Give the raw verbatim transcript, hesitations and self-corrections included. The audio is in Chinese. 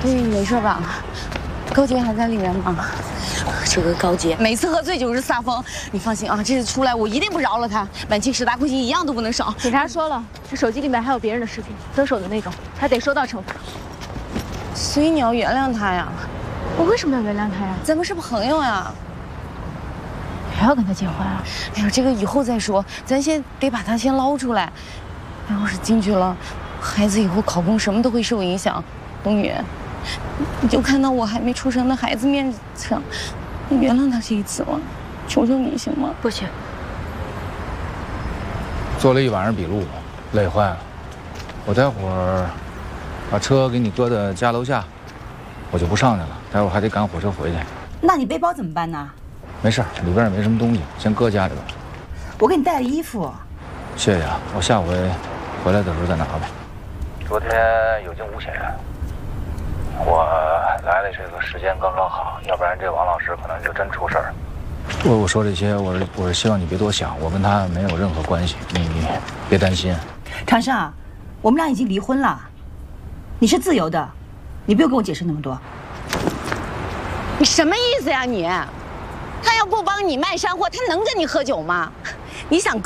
对，没事吧？高杰还在里面吗？这个高杰每次喝醉就是撒疯。你放心啊，这次出来我一定不饶了他，满清十大酷刑一样都不能少。 警察说了，这手机里面还有别人的视频，分手的那种，他得受到惩罚。 所以你要原谅他呀？ 我为什么要原谅他呀？ 咱们是朋友呀。 还要跟他结婚啊？ 哎呦，这个以后再说，咱先得把他先捞出来。要是进去了，孩子以后考公什么都会受影响。冬雨，你就看到我还没出生的孩子面上，你原谅他这一次吧，求求你行吗？ 不行。 做了一晚上笔录，累坏了。我待会儿把车给你搁在家楼下，我就不上去了。待会儿还得赶火车回去。 那你背包怎么办呢？ 没事，里边也没什么东西，先搁家里边。 我给你带了衣服。 谢谢啊，我下回回来的时候再拿吧。昨天有惊无险，我来的这个时间刚刚好，要不然这王老师可能就真出事儿。我我说这些，我是我是希望你别多想，我跟他没有任何关系，你别担心。 长沙，我们俩已经离婚了，你是自由的，你不用跟我解释那么多。 你什么意思呀你？他要不帮你卖山货，他能跟你喝酒吗？你想